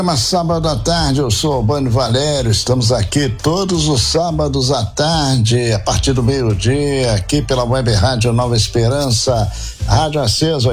Sábado à tarde, eu sou Albano Valério, estamos aqui todos os sábados à tarde, a partir do meio-dia, aqui pela Web Rádio Nova Esperança, Rádio Acesa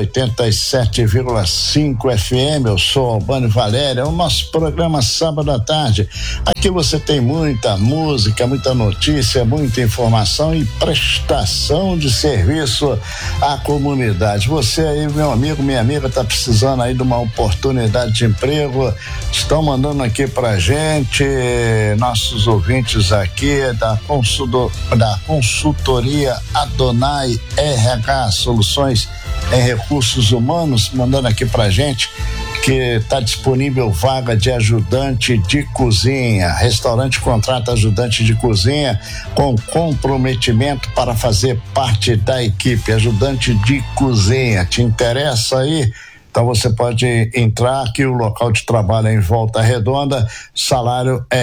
87,5 FM, eu sou Albano Valério, é o nosso programa Sábado à tarde. Aqui você tem muita música, muita notícia, muita informação e prestação de serviço à comunidade. Você aí, meu amigo, minha amiga, tá precisando aí de uma oportunidade de emprego, estão mandando aqui pra gente, nossos ouvintes aqui da consultoria Adonai RH Soluções em Recursos Humanos, mandando aqui pra gente que está disponível vaga de ajudante de cozinha. Restaurante contrata ajudante de cozinha com comprometimento para fazer parte da equipe. Ajudante de cozinha, te interessa aí? Então você pode entrar aqui, o local de trabalho é em Volta Redonda, salário é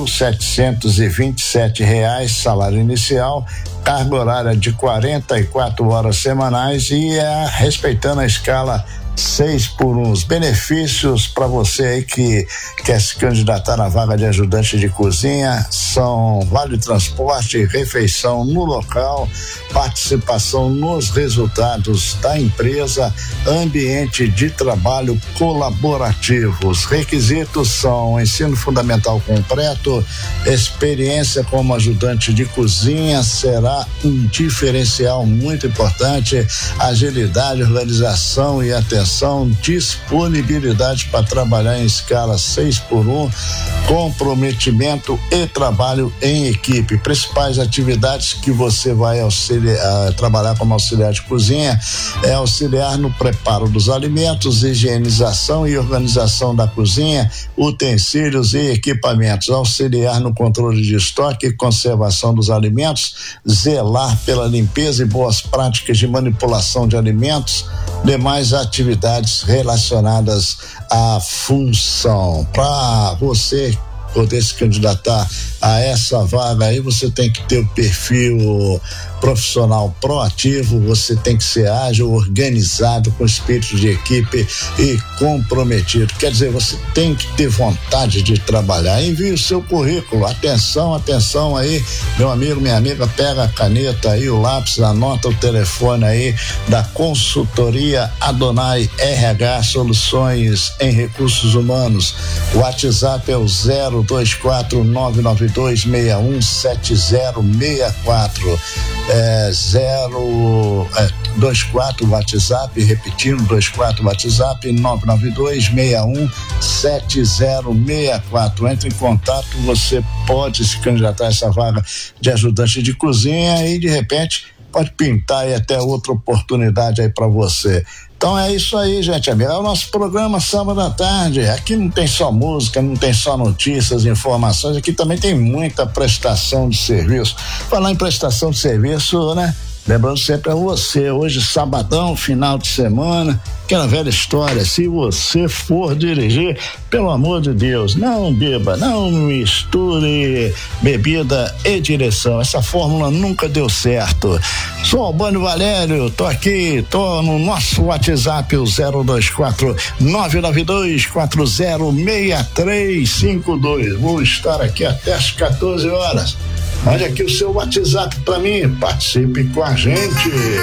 R$1.727, salário inicial, carga horária de 44 horas semanais e respeitando a escala 6x1. Os benefícios para você aí que quer se candidatar na vaga de ajudante de cozinha são vale transporte, refeição no local, participação nos resultados da empresa, ambiente de trabalho colaborativo. Os requisitos são ensino fundamental completo, experiência como ajudante de cozinha será um diferencial muito importante, agilidade, organização e atenção, disponibilidade para trabalhar em escala 6x1, comprometimento e trabalho em equipe. Principais atividades que você vai trabalhar como auxiliar de cozinha é auxiliar no preparo dos alimentos, higienização e organização da cozinha, utensílios e equipamentos, auxiliar no controle de estoque e conservação dos alimentos, zelar pela limpeza e boas práticas de manipulação de alimentos, demais atividades relacionadas à função. Para você poder se candidatar a essa vaga aí, você tem que ter o perfil profissional proativo, você tem que ser ágil, organizado, com espírito de equipe e comprometido. Quer dizer, você tem que ter vontade de trabalhar. Envie o seu currículo. Atenção aí, meu amigo, minha amiga, pega a caneta aí, o lápis, anota o telefone aí da consultoria Adonai RH Soluções em Recursos Humanos. O WhatsApp é o 024-992617064. 24 WhatsApp, repetindo, 24 WhatsApp 992617064. Entre em contato, você pode se candidatar a essa vaga de ajudante de cozinha e de repente pode pintar aí até outra oportunidade aí para você. Então é isso aí, gente amiga, é o nosso programa Sábado à Tarde. Aqui não tem só música, não tem só notícias, informações, aqui também tem muita prestação de serviço. Falar em prestação de serviço, né? Lembrando sempre a você, hoje sabadão, final de semana, aquela velha história, se você for dirigir, pelo amor de Deus, não beba, não misture bebida e direção, essa fórmula nunca deu certo. Sou Albano Valério, tô no nosso WhatsApp, o 024-992406352, vou estar aqui até às 14 horas. Mande aqui o seu WhatsApp para mim, participe com a gente.